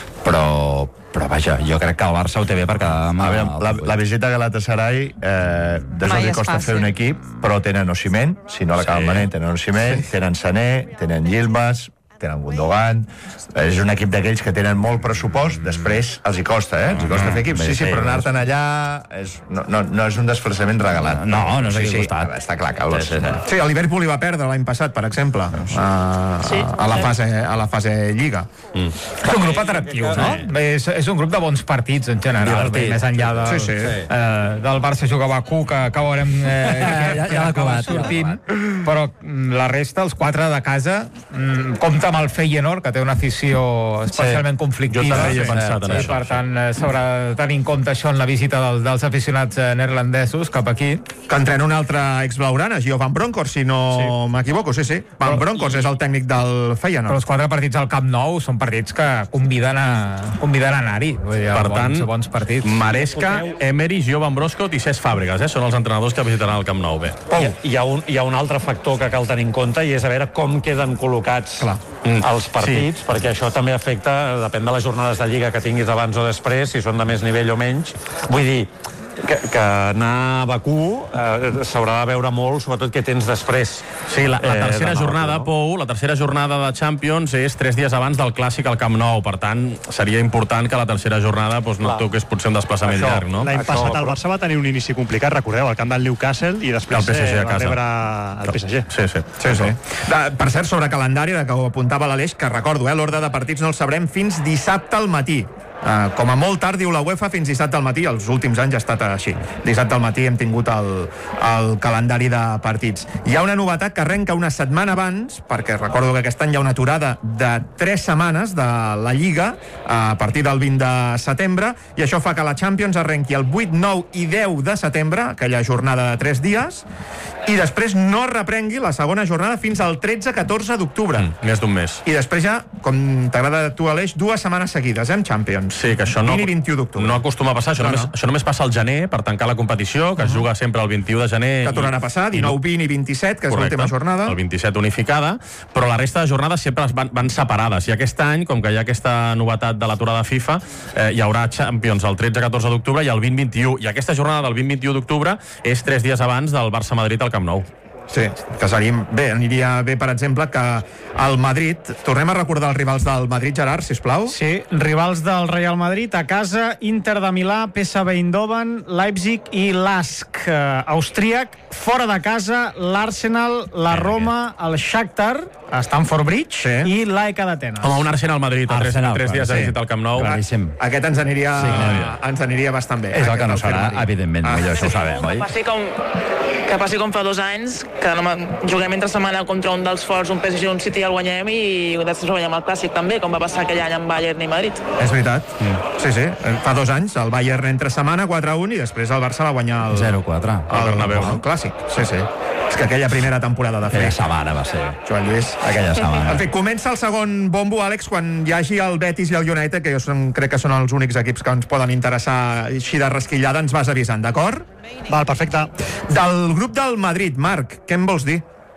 però però vaja, jo crec que el Barça ho té bé per quedar amb... A veure, la, la visita a Galatasaray eh, des Mai els és costa fàcil. fer un equip, però tenen Osimhen, si no l'acaben Sí. venent, tenen Osimhen, tenen Sané, tenen Yilmaz, tenen Gundogan. És un equip d'aquells que tenen molt pressupost, després els hi costa, eh? Els hi costa fer equips. Sí, sí, però anar-te'n allà és, no, no, no és un desplaçament regalat. No, no és sí, aquí sí, al costat. està clar que el... Sí, sí, sí. Sí, el Liverpool hi va perdre l'any passat, per exemple, a, Sí. a, la, fase, a la fase Lliga. Mm. És un grup atractiu, no? És, és un grup de bons partits, en general, bé, més enllà del, Sí, sí. Eh, del Barça jugar a Bakú, que, que veurem eh, Ja- ja l'ha acaba acabat, ja l'ha sortint, però mm, la resta, els quatre de casa, mm, compta amb el Feyenoord, que té una afició especialment Jo conflictiva. també hi he pensat en I això. per tant, eh, s'haurà de tenir en compte això en la visita del, dels aficionats eh, neerlandesos cap aquí. Que entrena un altre ex-blaugrana, Gio Van Bronckhorst, si no sí. m'equivoco, sí, sí. Van Però- Bronckhorst és el tècnic del Però Feyenoord. els quatre partits al Camp Nou són partits que conviden a, conviden a anar-hi. Vull dir, Per bons, tant, bons partits. Maresca, Emery, Gio Van Bronckhorst i Cesc Fàbregas, eh? Són els entrenadors que visitaran el Camp Nou. Bé. Hi, hi, ha un, hi ha un altre factor que cal tenir en compte, i és a veure com queden col·locats Clar. els partits, sí. perquè això també afecta, depèn de les jornades de Lliga que tinguis abans o després, si són de més nivell o menys. Vull dir, que, que anar a Bakú eh, s'haurà de veure molt, sobretot què tens després. Sí, la, la eh, tercera de jornada, Bakú, no? Pou, la tercera jornada de Champions és tres dies abans del Clàssic al Camp Nou. Per tant, seria important que la tercera jornada doncs, no Clar. et toqués potser un desplaçament Això, llarg, no? L'any Això, passat però- el Barça va tenir un inici complicat, recordeu, al camp del Newcastle, i després El P S G a eh, va casa. rebre el P S G. Sí, sí. Sí, sí. De, per cert, sobre calendari, de que ho apuntava l'Aleix, que recordo, eh, l'ordre de partits no el sabrem fins dissabte al matí. Uh, com a molt tard, diu la UEFA, fins dissabte al matí. Els últims anys ha estat així. Dissabte al matí hem tingut el, el calendari de partits. Hi ha una novetat que arrenca una setmana abans, perquè recordo que aquest any hi ha una aturada de tres setmanes de la Lliga a partir del vint de setembre, i això fa que la Champions arrenqui el vuit, nou i deu de setembre, aquella jornada de tres dies, i després no reprengui la segona jornada fins al tretze catorze d'octubre. Mm, més d'un mes. I després ja, com t'agrada a tu, Aleix, dues setmanes seguides, eh, en Champions. Sí, que això no, vint i vint-i-u d'octubre. no acostuma a passar. Això, No, només, no. això només passa al gener, per tancar la competició, que es juga sempre el vint-i-u de gener. Que tornarà a passar, dinou, vint i vint-i-set, que és Correcte. l'última jornada. El vint-i-set unificada, però la resta de jornades sempre es van, van separades. I aquest any, com que hi ha aquesta novetat de l'aturada FIFA, eh, hi haurà Champions el tretze catorze d'octubre i el vint vint-i-u. I aquesta jornada del vint vint-i-u d'octubre és tres dies abans del Barça-Madrid al Camp Nou. Sí, que seria bé, aniria bé, per exemple, que el Madrid... Tornem a recordar els rivals del Madrid, Gerard, sisplau. Sí, rivals del Real Madrid a casa: Inter de Milà, P S V Eindhoven, Leipzig i Lask. Uh, austríac, fora de casa, l'Arsenal, la Roma, el Shakhtar, a Stamford Bridge, Sí. i l'A E K d'Atenes. Home, un Arsenal-Madrid a tres, Arsenal, tres dies clar, de sí. visita al Camp Nou. Claríssim. Aquest ens aniria, Sí, ens aniria bastant bé. És el que Aquest no el serà, firmaria. evidentment, Ah. millor això ho sabem, oi? Que passi com, que passi com fa dos anys, que no me- juguem entre setmana contra un dels forts, un P S G, un City, i el guanyem, i després guanyem el Clàssic també, com va passar aquell any amb Bayern i Madrid. És veritat. Sí, sí. Fa dos anys el Bayern entre setmana, quatre a un, i després el Barça va guanyar el... zero quatre. El, Bernabéu. el Clàssic. Sí, sí. És que aquella primera temporada de Aquella fred. setmana va ser. Joan Lluís. Aquella setmana. En fi, comença el segon bombo, Àlex, quan hi hagi el Betis i el United, que jo som, crec que són els únics equips que ens poden interessar així de rasquillada, ens vas avisant, d'acord? Val, perfecte. Del grup del Madrid, Marc, què em vols dir?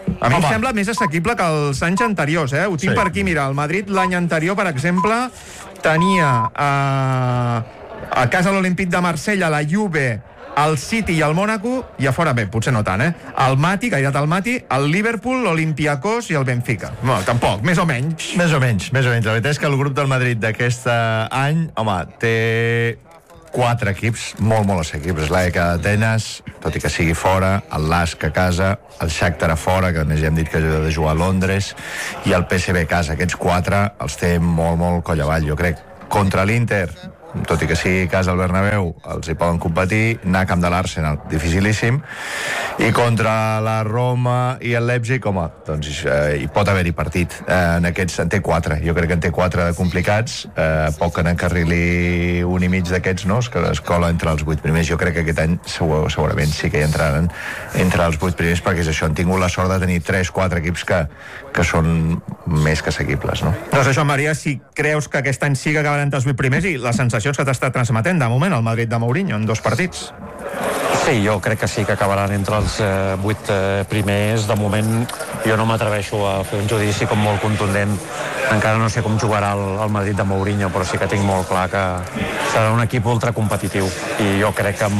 A mi Home. em sembla més assequible que els anys anteriors, eh? Ho tinc Sí. per aquí, mira, el Madrid l'any anterior, per exemple, tenia eh, a casa l'Olímpic de Marsella, la Juve, el City i el Mónaco, i a fora, bé, potser no tant, eh? El Mati, Cairat el Mati, el Liverpool, l'Olympiacos i el Benfica. No, tampoc, més o menys. Més o menys, més o menys. La veritat és que el grup del Madrid d'aquest any, home, té quatre equips molt, molt assequibles. L'A E K d'Atenes, tot i que sigui fora, el Lask a casa, el Shakhtar a fora, que més ja hem dit que ha de jugar a Londres, i el P S V a casa. Aquests quatre els té molt, molt coll avall, jo crec. Contra l'Inter, tot i que sigui a casa al Bernabéu, els hi poden competir, anar a camp de l'Arsenal, dificilíssim, i contra la Roma i el Leipzig, home, doncs eh, hi pot haver-hi partit. Eh, en aquests en té quatre, jo crec que en té quatre de complicats, eh, poc que n'encarrili un i mig d'aquests, no?, que es cola entre els vuit primers. Jo crec que aquest any segur, segurament sí que hi entraran entre els vuit primers, perquè és això, han tingut la sort de tenir tres, quatre equips que, que són més que assequibles, no? Doncs això, Maria, si creus que aquest any sí que acabaran entre els vuit primers i les sensacions que t'està transmetent de moment el Madrid de Mourinho en dos partits. Sí, jo crec que sí que acabaran entre els eh, vuit eh, primers. De moment jo no m'atreveixo a fer un judici com molt contundent. Encara no sé com jugarà el, el Madrid de Mourinho, però sí que tinc molt clar que serà un equip ultracompetitiu. I jo crec que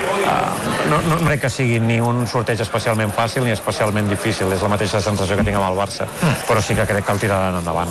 eh, no, no crec que sigui ni un sorteig especialment fàcil ni especialment difícil. És la mateixa sensació que tinc amb el Barça. Però sí que crec que el tiraran endavant.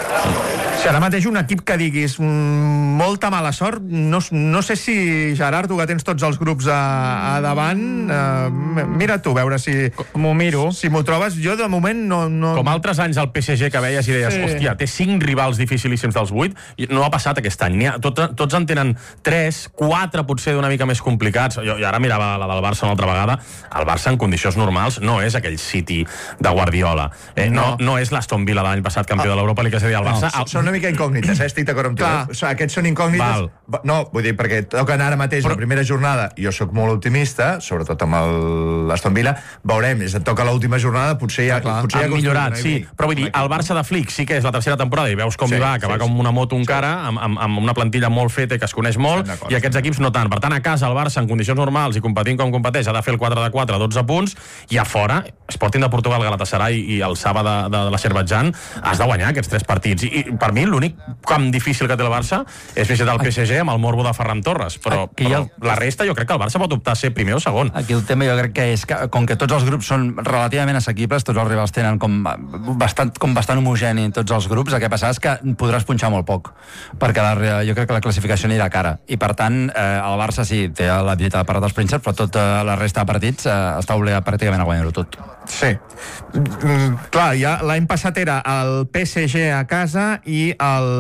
Si ara mateix un equip que diguis mmm, molta mala sort, no, no sé si, Gerard, tu que tens tots els grups a, a davant, eh, mira tu, veure si m'ho miro. Si m'ho trobes, jo de moment no... no... Com altres anys al P S G que veies i deies, Sí. hòstia, té cinc rivals dificilíssims dels vuit, i no ha passat aquest any. Ha, tot, tots en tenen tres, quatre potser d'una mica més complicats. Jo, jo ara mirava la del Barça una altra vegada. El Barça en condicions normals no és aquell City de Guardiola. Eh, no. no, no és l'Aston Villa de l'any passat, campió Ah. de l'Europa League, és a dir, el Barça... No, són una mica incògnites, eh? Estic d'acord amb tu. Clar. Eh? O sigui, aquests són incògnites. Val. No, vull dir, perquè toquen ara mateix Però... la primera jornada. Jo sóc molt optimista, sobretot amb el- l'Aston Villa. Veurem, és, et toca l'última jornada, potser ja... Clar, potser ja Han millorat, sí. Però vull dir, el Barça de Flick sí que és la tercera temporada i veus com Sí, hi va, que sí, va sí. com una moto encara, amb, amb, amb una plantilla molt feta i que es coneix molt, Estem d'acord, i aquests equips no tant. Per tant, a casa el Barça, en condicions normals i competint com competeix, ha de fer el quatre de quatre a dotze punts, i a fora, Sporting de Portugal, Galatasaray i el Saba de, de, de l'Azerbaidjan, has de guanyar aquests tres partits. I, i per mi l'únic camp difícil que té el Barça és visitar el P S G amb el morbo de Ferran Torres, però, Aquí hi ha però la resta jo crec que el Barça pot optar a ser primer o segon. Aquí el tema jo crec que és que, com que tots els grups són relativament assequibles, tots els rivals tenen com bastant, com bastant homogeni en tots els grups, el que passa és que podràs punxar molt poc, perquè la, jo crec que la classificació anirà cara, i per tant eh, el Barça sí, té la visita de part dels prínceps, però tota la resta de partits eh, està obligat pràcticament a guanyar-ho tot. Sí. Mm, clar, ja l'any passat era el P S G a casa i el...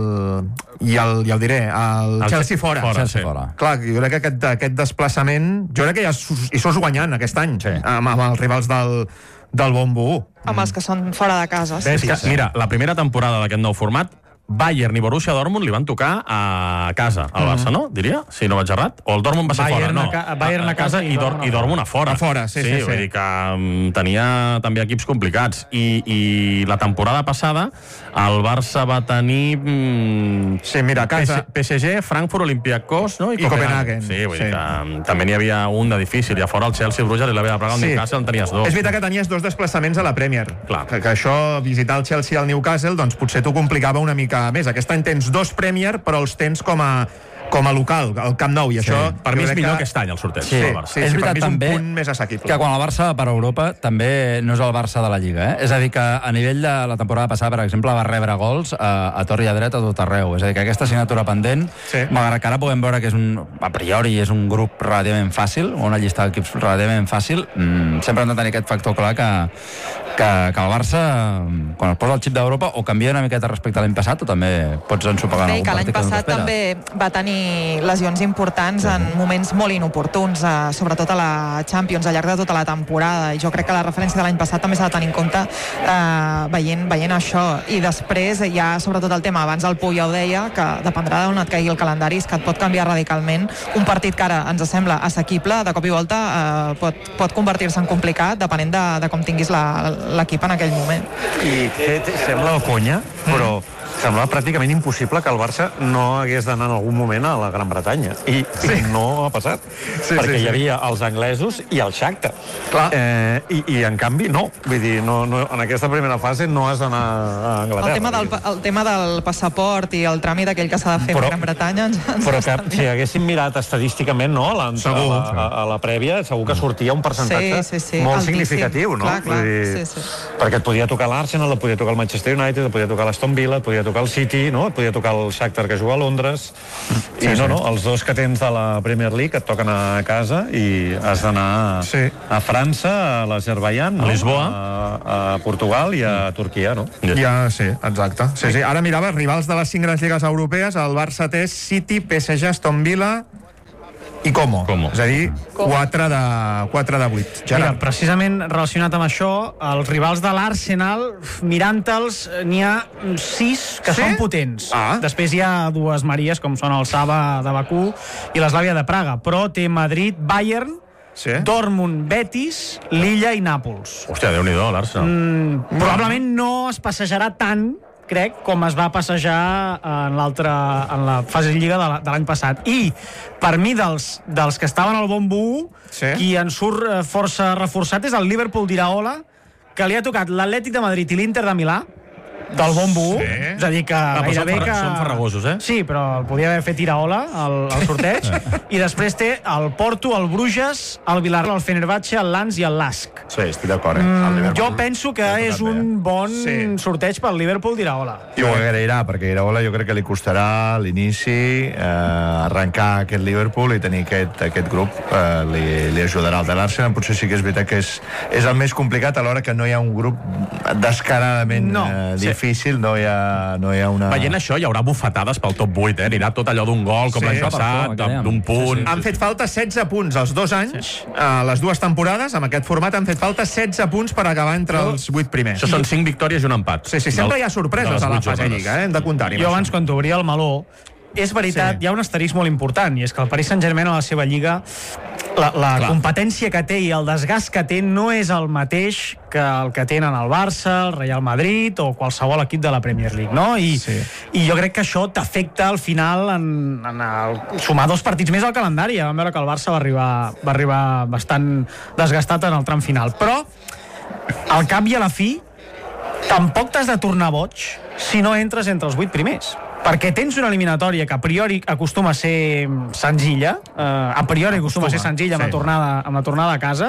i el, ja ho diré, el, El Chelsea fora. fora, Chelsea sí. fora. Clar, jo crec que aquest, aquest desplaçament, jo crec que ja sus- hi sos guanyant aquest any, Sí. amb, amb els rivals del, del Bombo u. Amb els que són fora de casa. És Sí. que, mira, la primera temporada d'aquest nou format, Bayern i Borussia Dortmund li van tocar a casa, al Barça, no? Diria, si no vaig errat. O el Dortmund va ser Bayern fora, no. a ca- Bayern a casa i, Dor i Dortmund a fora. A fora, sí, sí, sí. Vull dir que um, tenia també equips complicats. I, I la temporada passada el Barça va tenir... Mm, Sí, mira, a casa... P S G, Frankfurt, Olympiacos, no? I Copenhagen. Sí, vull Sí. dir que um, també n'hi havia un de difícil. I a fora el Chelsea, el Bruges i l'A V de Praga, el Sí. Newcastle en tenies dos. És veritat que tenies dos desplaçaments a la Premier. Clar. Que, que això, visitar el Chelsea i el Newcastle, doncs potser t'ho complicava una mica més. Aquest any tens dos Premier, però els tens com a, com a local, al Camp Nou, i això... Per jo mi és crec millor que... aquest any, el sorteig. Sí, del sí, Barça. sí, És per veritat mi és un també punt més assequible. que quan el Barça va per Europa també no és el Barça de la Lliga, eh? És a dir, que a nivell de la temporada passada, per exemple, va rebre gols a, a tor i a dret a tot arreu. És a dir, que aquesta assignatura pendent, Sí. malgrat que ara podem veure que és un, a priori és un grup relativament fàcil, una llista d'equips relativament fàcil, mmm, sempre hem de tenir aquest factor clar que, que, que el Barça, quan es posa el xip d'Europa, o canvia una miqueta respecte a l'any passat, o també pots ensopegar en Bé, algun que l'any partit que no passat t'esperes. també va tenir lesions importants en moments molt inoportuns, eh, sobretot a la Champions, al llarg de tota la temporada, i jo crec que la referència de l'any passat també s'ha de tenir en compte eh, veient, veient això. I després hi ha sobretot el tema, abans el Pui ja ho deia, que dependrà d'on et caigui el calendari, és que et pot canviar radicalment. Un partit que ara ens sembla assequible, de cop i volta eh, pot, pot convertir-se en complicat depenent de, de com tinguis la- l'equip en aquell moment. I té, té, sembla conya, però semblava pràcticament impossible que el Barça no hagués d'anar en algun moment a la Gran Bretanya. I, sí. i no ha passat. Sí, perquè sí, sí. hi havia els anglesos i el Shakhtar. Clar. Eh, i, I en canvi no. Vull dir, no, no, en aquesta primera fase no has d'anar a Anglaterra. El tema del, el tema del passaport i el tràmit aquell que s'ha de fer però, a Gran Bretanya ens, ens però que si haguéssim mirat estadísticament, no, a, la, segur, a, a, a la prèvia, segur que sortia un percentatge sí, sí, sí. molt altíssim. Significatiu, no? Clar, clar. Vull dir, sí, sí. Perquè et podia tocar l'Arsenal, et podia tocar el Manchester United, et podia tocar l'Aston Villa, et podia tocar el City, no? Et podia tocar el Shakhtar que juga a Londres. Sí, I no, sí. no, els dos que tens de la Premier League et toquen a casa i has d'anar sí. a França, a l'Azerbaiyán, no? A Lisboa, a, a Portugal i a Turquia, no? Ja, sí, exacte. Sí, sí. Ara mirava, rivals de les cinc grans lligues europees, el Barça té City, P S G, Aston Villa i Como. Como. És a dir, quatre de vuit. Mira, precisament relacionat amb això, els rivals de l'Arsenal, mirant-te'ls, n'hi ha sis que sí? són potents. Ah. Després hi ha dues Maries, com són el Saba de Bakú i l'Eslàvia de Praga, però té Madrid, Bayern, sí? Dortmund, Betis, Lilla i Nàpols. Hòstia, Déu-n'hi-do, l'Arsenal. Mm, probablement no es passejarà tant, crec, com es va passejar en l'altra, en la fase de Lliga de l'any passat. I, per mi, dels, dels que estaven al bombo u, sí? qui en surt força reforçat és el Liverpool d'Iraola, que li ha tocat l'Atlètic de Madrid i l'Inter de Milà, del bombo u, sí. és a dir que ah, gairebé són que... Són farragosos, eh? Sí, però el podia haver fet Iraola al, al sorteig, i després té el Porto, el Bruges, el Villarreal, el Fenerbahçe, el Lens i el Lask. Sí, estic d'acord, eh? Mm, jo penso que és un bon sí. sorteig pel Liverpool d'Iraola. I ho agrairà, perquè Iraola jo crec que li costarà a l'inici eh, arrencar aquest Liverpool i tenir aquest, aquest grup eh, li, li ajudarà. El de l'Arsenal potser sí que és veritat que és, és el més complicat alhora que no hi ha un grup descaradament no. eh, difícil. Difícil, no hi ha, no hi ha una... Veient això, hi haurà bufetades pel top vuit, eh? Anirà tot allò d'un gol, com sí, l'any passat, d'un punt... Sí, sí. Han fet falta setze punts els dos anys, sí. a les dues temporades, amb aquest format han fet falta setze punts per acabar entre els vuit primers. Això són cinc victòries i un empat. Sí, sí, sempre hi ha sorpreses a la fase Lliga, eh? Hem de comptar-hi. Jo abans, quan t'obria el meló, és veritat, sí. hi ha un asterisc molt important, i és que el Paris Saint-Germain a la seva Lliga, la, la competència que té i el desgast que té no és el mateix que el que tenen el Barça, el Real Madrid o qualsevol equip de la Premier League, no? I, sí. i jo crec que això t'afecta al final en, en el, sumar dos partits més al calendari. Ja vam veure que el Barça va arribar, va arribar bastant desgastat en el tram final. Però, al cap i a la fi, tampoc t'has de tornar boig si no entres entre els vuit primers. Perquè tens una eliminatòria que a priori acostuma a ser senzilla, eh, a priori acostuma, acostuma a ser senzilla amb, sí. la tornada, amb la tornada a casa,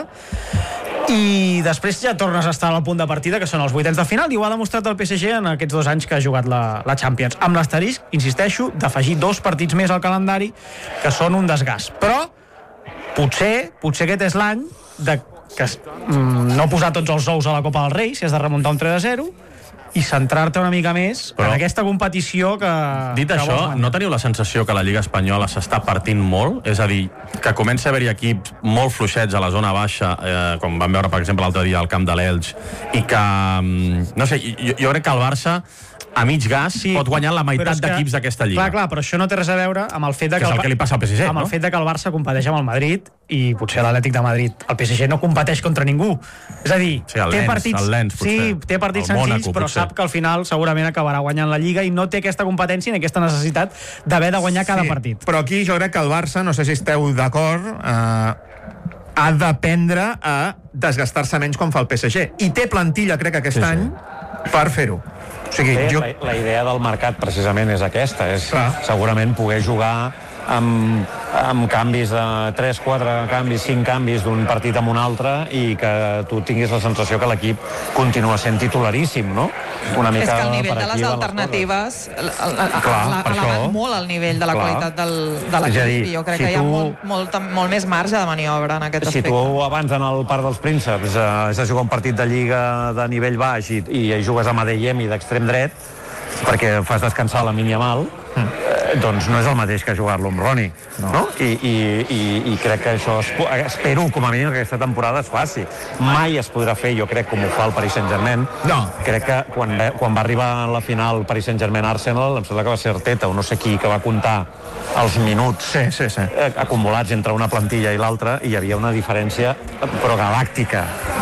i després ja tornes a estar al punt de partida, que són els vuitens de final, i ho ha demostrat el P S G en aquests dos anys que ha jugat la, la Champions. Amb l'asterisc, insisteixo, d'afegir dos partits més al calendari, que són un desgast. Però potser, potser aquest és l'any de que mm, no posar tots els ous a la Copa del Rei, si has de remuntar un tres a zero, i centrar-te una mica més però, en aquesta competició que... Dit que això, no teniu la sensació que la Lliga Espanyola s'està partint molt? És a dir, que comença a haver-hi equips molt fluixets a la zona baixa, eh, com vam veure, per exemple, l'altre dia al camp de l'Elx, i que, no sé, jo, jo crec que el Barça a mig gas sí, pot guanyar la meitat d'equips d'aquesta Lliga. Clar, clar, però això no té res a veure amb el fet de que, que és el, el que li passa al P S G, amb no? el fet de que el Barça competeix amb el Madrid i potser l'Atlètic de Madrid. El P S G no competeix contra ningú. És a dir, sí, té Lens, partits, Lens, sí, té partits senzills, Mónaco, però potser. Sap que al final segurament acabarà guanyant la Lliga i no té aquesta competència ni aquesta necessitat d'haver de guanyar cada sí, partit. Però aquí jo crec que el Barça, no sé si esteu d'acord, eh, ha d'aprendre a desgastar-se menys com fa el P S G. I té plantilla, crec, aquest sí, any sí. per fer-ho. O sigui, Bé, jo... la, la idea del mercat precisament és aquesta, és Clar. segurament poder jugar amb, amb canvis de tres, quatre canvis, cinc canvis d'un partit amb un altre i que tu tinguis la sensació que l'equip continua sent titularíssim, no? Una mica és que el nivell per de les alternatives ha elevat molt el nivell de la Clar. qualitat del, de l'equip i jo crec si que hi ha tu, molt, molt, molt més marge de maniobra en aquest si aspecte. Si tu abans en el Parc dels Prínceps eh, has de jugar un partit de Lliga de nivell baix i, i jugues amb Adeyemi d'extrem dret perquè fas descansar la Yamal, mm. eh, doncs no és el mateix que jugar-lo amb Roni, no? no? I, i, i, I crec que això, es, espero com a mínim que aquesta temporada es faci. Mai es podrà fer, jo crec, com ho fa el Paris Saint-Germain. No. Crec que quan, quan va arribar a la final Paris Saint-Germain-Arsenal, em sembla que va ser Arteta o no sé qui que va comptar els minuts sí, sí, sí. acumulats entre una plantilla i l'altra i hi havia una diferència però galàctica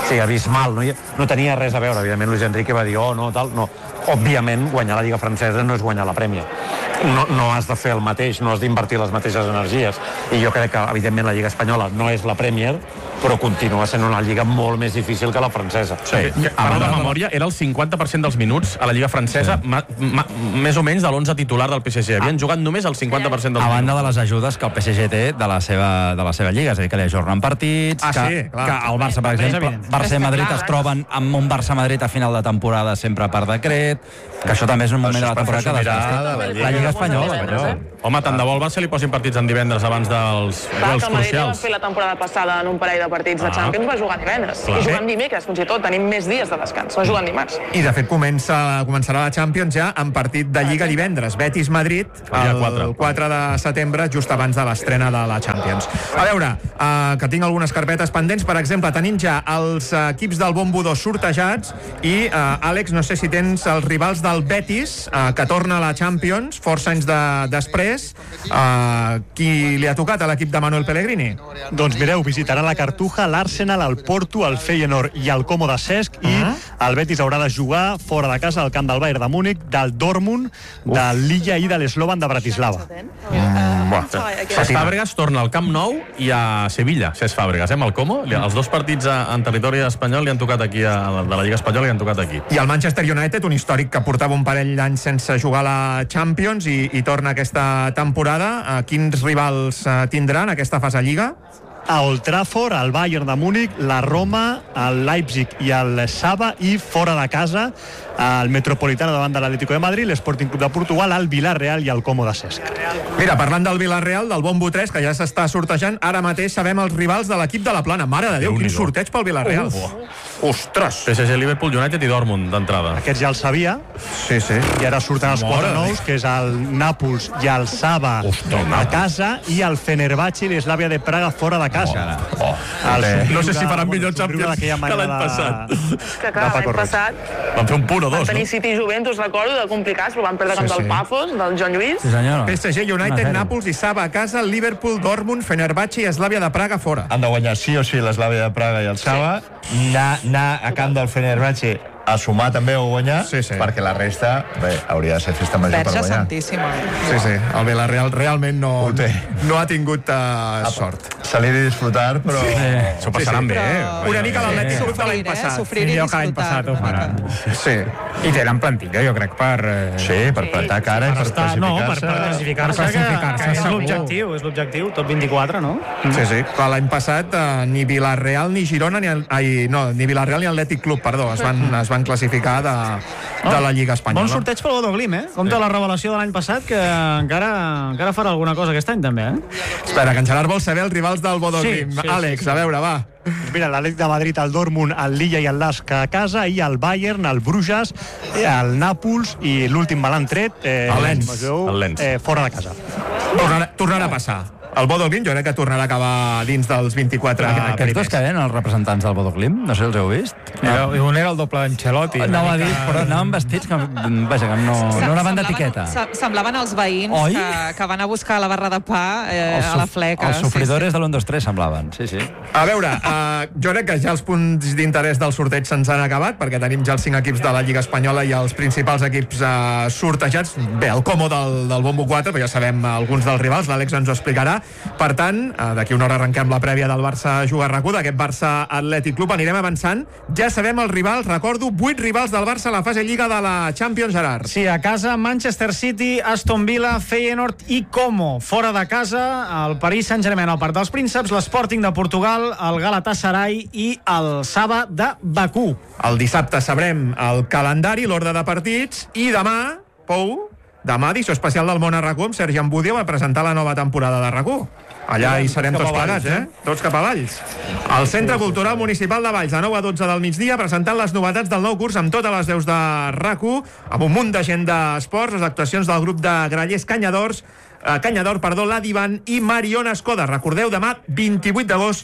sigui, abismal, no, no tenia res a veure. Evidentment, Luis Enrique va dir, oh, no, tal, no. Òbviament, guanyar la Lliga francesa no és guanyar la Premier. No, no has de fer el mateix, no has d'invertir les mateixes energies. I jo crec que, evidentment, la Lliga espanyola no és la Premier, però continua sent una lliga molt més difícil que la francesa. Sí, parlant de memòria, era el cinquanta per cent dels minuts a la Lliga francesa, sí. ma, ma, més o menys de l'onze titular del P S G. Havien ah. jugat només el cinquanta per cent dels minuts. A banda minuts. de les ajudes que el P S G té de la seva, de la seva lliga, és a dir, que li ajornen partits, ah, que, sí, clar. que el Barça, per exemple, Barça i Madrid es troben amb un Barça-Madrid a final de temporada sempre per decret, que això també és un moment de la temporada que desgasta la, la Lliga Espanyola. Home, tant de bo el Barça li posin partits en divendres abans dels duels crucials. Va fer la temporada passada en un parell de partits de Champions, va jugar divendres. I jugant dimecres, fins i tot, tenim més dies de descans. Va jugant dimarts. I, de fet, comença, començarà la Champions ja en partit de Lliga divendres. Betis-Madrid, el quatre de setembre, just abans de l'estrena de la Champions. A veure, uh, que tinc algunes carpetes pendents. Per exemple, tenim ja els equips del Bombo dos sortejats i, uh, Àlex, no sé si tens els rivals del Betis, uh, que torna a la Champions, força anys de, després. Uh, qui li ha tocat a l'equip de Manuel Pellegrini? Doncs mireu, visitarà la Cartuja, l'Arsenal, el Porto, el Feyenoord i el Como de Cesc, i uh -huh. el Betis haurà de jugar fora de casa al camp del Bayern de Múnich, del Dortmund, de l'Illa i de l'Slovan de Bratislava. Mm, Cesc Fàbregas torna al Camp Nou i a Sevilla, Cesc Fàbregas, eh, amb el Como. Els dos partits en territori espanyol li han tocat aquí, a, de la Lliga Espanyola, li han tocat aquí. I el Manchester United, un històric que portava un parell d'anys sense jugar a la Champions i, i torna aquesta temporada. Quins rivals tindran aquesta fase de Lliga? A Old Trafford, el Bayern de Múnich, la Roma, el Leipzig i el Saba, i fora de casa el Metropolitano davant de l'Atlético de Madrid, l'Sporting Club de Portugal, el Villarreal i el Como de Cesc. Mira, parlant del Villarreal, del Bombo tres, que ja s'està sortejant, ara mateix sabem els rivals de l'equip de la Plana. Mare de Déu, Déu quin sorteig pel Villarreal. Uh, Ostres! P S G, Liverpool, United i Dortmund d'entrada. Aquests ja els sabia. Sí, sí. I ara surten els quatre nous, que és el Nàpols i el Saba a casa, i el Fenerbahçe i l'Eslavia de Praga fora de casa. Oh, oh. No sé si faran millor Champions que l'any passat. Que clar, l'any passat van fer un punt o dos, van tenir City i Juventus, recordo, de complicats, però van perdre camp del Pafos, del John Lluís. P S G, United, Nàpols i Saba a casa, Liverpool, Dortmund, Fenerbahçe i Eslavia de Praga fora. Han de guanyar sí o sí l'Eslavia de Praga i el Saba, anar, anar a camp del Fenerbahçe a sumar també o guanyar, sí, sí. perquè la resta, bé, hauria de ser festa major Verge per guanyar. santíssima. Sí, sí, el Villarreal realment no, no ha tingut uh, sort. Salir i disfrutar, però... Sí. S'ho passaran sí, sí. bé, eh? Una mica l'Atlètic Club de l'any passat. Sofrir i disfrutar. Sí. I tenen plantilla, jo crec, per... Eh... Sí, per plantar cara i per classificar-se. No, per, per classificar-se, per classificar-se, que, que és segur. l'objectiu, és l'objectiu, tot vint-i-quatre, no? Sí, sí. L'any passat eh, ni Villarreal ni Girona, ni, el, ai, no, ni Villarreal ni Atlètic Club, perdó, es van, es van classificar de, de la Lliga Espanyola. Bon sorteig pel Bodo Glim, eh? Compte sí. la revelació de l'any passat, que encara, encara farà alguna cosa aquest any, també, eh? Espera, que en Gerard vol saber els rivals del Bodo Glim. Sí, sí, Àlex, sí, sí. A veure, va. Mira, l'Atlètic de Madrid, el Dortmund, el Lilla i el Lask a casa, i el Bayern, el Bruges, el Nàpols i l'últim balant tret, eh, el Lens, el Lens. Eh, fora de casa. Tornarà, tornarà a passar. El Bodo Glim jo crec que tornarà a acabar dins dels vint-i-quatre primers. Aquests dos que ven, els representants del Bodo Glim, no sé si els heu vist. No. Un era el doble d'Ancelotti. No va dir, però anaven vestits que, vaja, que no, no anaven d'etiqueta. Semblaven els veïns que, que van a buscar la barra de pa eh, a la fleca. Els sofridores sí, sí. de l'un dos tres semblaven, sí, sí. A veure, uh, jo crec que ja els punts d'interès del sorteig se'ns han acabat, perquè tenim ja els cinc equips de la Lliga Espanyola i els principals equips uh, sortejats. Bé, el Como del, del Bombo quatre, però ja sabem alguns dels rivals, l'Àlex ens ho explicarà. Per tant, d'aquí una hora arrenquem la prèvia del Barça Juga RAC u, d'aquest Barça Atlètic Club. Anirem avançant. Ja sabem els rivals, recordo, vuit rivals del Barça a la fase Lliga de la Champions, Gerard. Sí, a casa, Manchester City, Aston Villa, Feyenoord i Como. Fora de casa, el Paris Saint-Germain, el Parc dels Prínceps, l'Sporting de Portugal, el Galatasaray i el Saba de Bakú. El dissabte sabrem el calendari, l'ordre de partits, i demà, Pou, demà, edició especial del Món a RAC u, amb Sergi Ambudio va presentar la nova temporada de RAC u. Allà hi serem tots plegats, eh? Tots cap a Valls. El Centre Cultural Municipal de Valls, de nou a dotze del migdia, presentant les novetats del nou curs amb totes les veus de RAC u, amb un munt de gent d'esports, les actuacions del grup de grallers Canyadors, eh, Canyador, perdó, l'Adivan i Mariona Escoda. Recordeu, demà, vint-i-vuit d'agost,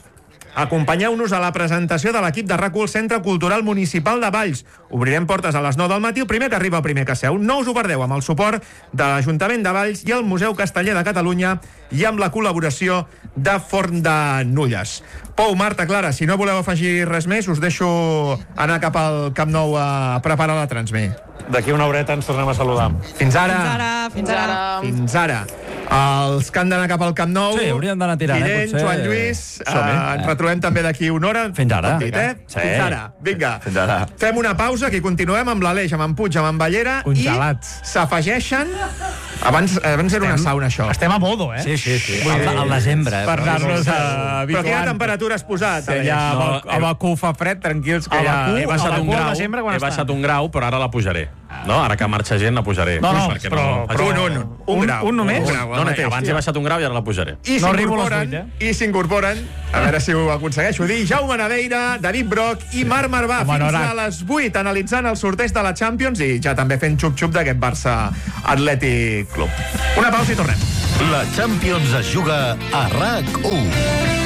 acompanyeu-nos a la presentació de l'equip de RAC u al Centre Cultural Municipal de Valls. Obrirem portes a les nou del matí, el primer que arriba, el primer que seu. No us ho perdeu, amb el suport de l'Ajuntament de Valls i el Museu Casteller de Catalunya i amb la col·laboració de Forn de Nulles. Pou, Marta, Clara, si no voleu afegir res més, us deixo anar cap al Camp Nou a preparar la Transmé. D'aquí una horeta ens tornem a saludar. Fins ara. Fins ara, fins ara. Fins ara. Els que han d'anar cap al Camp Nou... Sí, hauríem d'anar tirant, eh, Guillem, potser. Joan Lluís, eh, ens retrobem també d'aquí una hora. Fins ara. Dit, eh? Sí. Fins ara. Vinga. Fins ara. Fem una pausa, que continuem amb l'Aleix, amb en Puig, amb en Ballera, Congelats. i s'afegeixen... Abans, abans era una sauna, això. Estem a modo, eh? Sí, sí, sí. Al, al desembre. Eh? Per anar-nos a Però quina habituant. temperatura has posat, Sí, Aleix? ja No, amb, el, amb el cul fa fred, tranquils, que A ja... Bakú, He baixat a un Bakú al grau, desembre, quan he està? baixat un grau, però ara la pujaré. No? Ara que marxa gent, la pujaré. No, no, perquè però- faig- però- Un, un, un, un Un- grau. un només? Un grau, No, no, mateix. abans he baixat un grau i ara la pujaré. I No arribo a les s'incorporen, vuit, i s'incorporen, a veure si ho aconsegueixo dir, Jaume Naveira, David Broc i Marc Marvà, Home, fins honorat. a les vuit, analitzant el sorteig de la Champions i ja també fent xup-xup d'aquest Barça Atlètic Club. Una pausa i tornem. La Champions es juga a RAC u.